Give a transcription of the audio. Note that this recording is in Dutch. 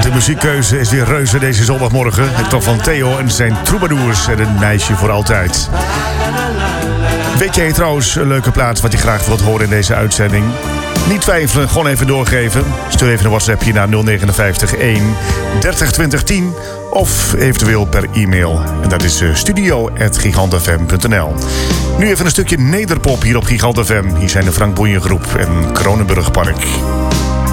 de muziekkeuze is weer reuze deze zondagmorgen. Het kwam van Theo en zijn troubadours en een meisje voor altijd. Weet jij trouwens een leuke plaats wat je graag wilt horen in deze uitzending? Niet twijfelen, gewoon even doorgeven. Stuur even een WhatsAppje naar 059 1 30 20 10 of eventueel per e-mail. En dat is studio@gigantfm.nl. Nu even een stukje nederpop hier op Gigant FM. Hier zijn de Frank Boeien Groep en Kronenburg Park.